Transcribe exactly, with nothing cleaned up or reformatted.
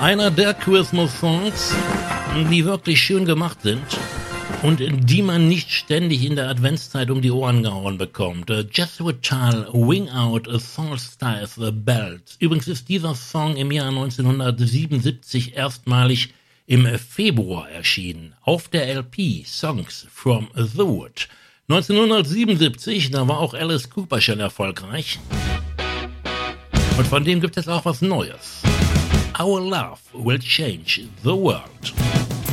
Einer der Christmas-Songs, die wirklich schön gemacht sind und die man nicht ständig in der Adventszeit um die Ohren gehauen bekommt. Jethro Tull, Wing Out a Solstice Belt. Übrigens ist dieser Song im Jahr neunzehnhundertsiebenundsiebzig erstmalig im Februar erschienen, auf der L P Songs from the Wood. neunzehnhundertsiebenundsiebzig, da war auch Alice Cooper schon erfolgreich. Und von dem gibt es auch was Neues. Our Love Will Change the World.